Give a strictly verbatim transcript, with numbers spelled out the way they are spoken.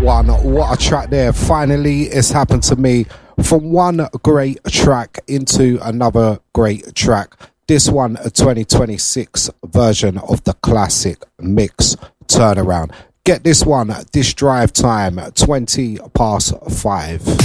one. What a track there. Finally, it's happened to me. From one great track into another great track. This one, a twenty twenty-six version of the classic mix turnaround. Get this one, this drive time, twenty past five.